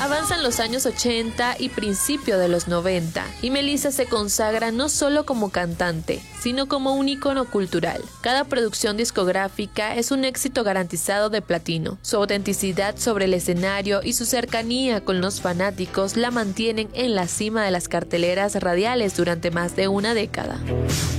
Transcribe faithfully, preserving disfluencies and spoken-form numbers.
Avanzan los años ochenta y principio de los noventa, y Melissa se consagra no solo como cantante, sino como un ícono cultural. Cada producción discográfica es un éxito garantizado de platino. Su autenticidad sobre el escenario y su cercanía con los fanáticos la mantienen en la cima de las carteleras radiales durante más de una década.